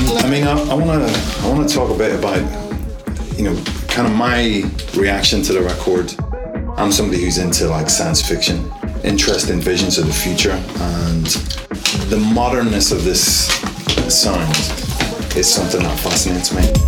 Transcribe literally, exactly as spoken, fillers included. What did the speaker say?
I mean, I, I want to I want to talk a bit about, you know, kind of my reaction to the record. I'm somebody who's into like science fiction, interesting visions of the future, and the modernness of this sound is something that fascinates me.